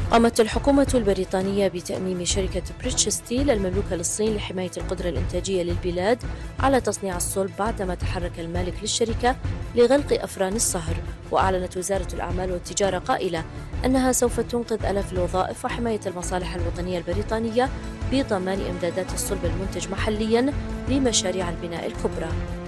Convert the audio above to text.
قامت الحكومة البريطانية بتأميم شركة بريتش ستيل المملوكة للصين لحماية القدرة الإنتاجية للبلاد على تصنيع الصلب بعدما تحرك المالك للشركة لغلق أفران الصهر. وأعلنت وزارة الأعمال والتجارة قائلة أنها سوف تنقذ آلاف الوظائف وحماية المصالح الوطنية البريطانية بضمان إمدادات الصلب المنتج محليا لمشاريع البناء الكبرى.